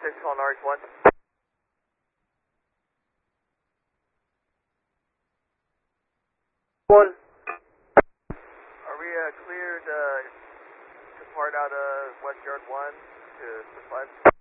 6 calling RH1. One. Are we cleared to part out of West Yard 1 to 5?